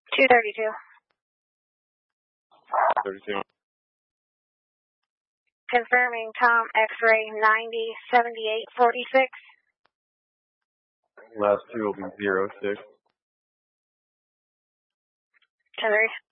232. 32. Confirming Tom X-ray 907846. Last two will be 06. 10-3.